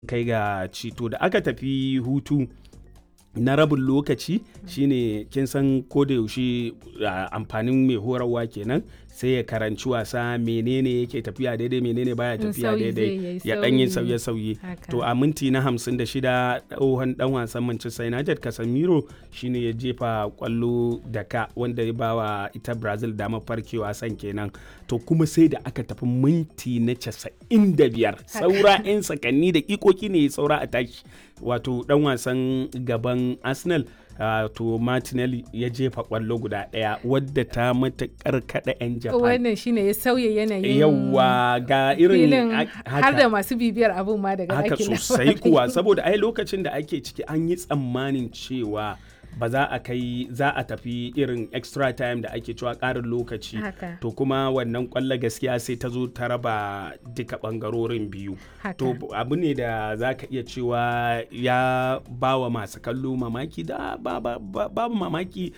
kai ga cito da aka tafi hutu na rabin lokaci shine kin san ko da yaushe amfanin mai horarwa kenan sai ya karanci wasa menene yake tafiya daidai menene baya tafiya daidai ya dan yi sauye-sauye to a minti na 56 tsohon dan wasan Manchester United Casemiro shine ya jefa kwallo da ka wanda ya bawa ita Brazil damar farkewa san kenan to kuma sai da aka tafi minti na 95 saura 'yan sakanni da ikoki ne saura a tashi wato dan wasan gaban Arsenal to Martinelli ya jefa kwallo guda daya wadda ta matakar kada 'yan Japan. Wannan shine ya sauya yanayin yawa ga irin har da masu bibiyar abun ma daga haka sosai kuwa saboda ai lokacin da ake ciki an yi tsammanin cewa ba za a tafi irin extra time da ake cewa ƙarin lokaci to kuma wannan kwallo gaskiya sai ta zo ta raba duka ɓangarorin biyu to abu ne da za ka iya cewa ya ba wa masu kallo mamaki da babu mamaki